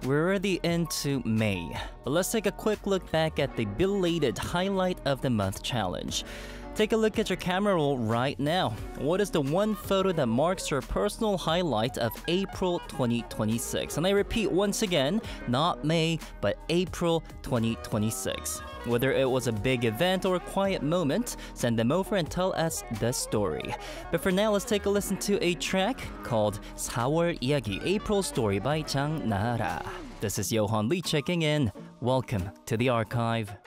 We're already into May, but let's take a quick look back at the belated highlight of the month challenge. Take a look at your camera roll right now. What is the one photo that marks your personal highlight of April 2026? And I repeat once again, not May, but April 2026. Whether it was a big event or a quiet moment, send them over and tell us the story. But for now, let's take a listen to a track called 4월 이야기, April Story by Jang Nara. This is Johan Lee checking in. Welcome to the archive.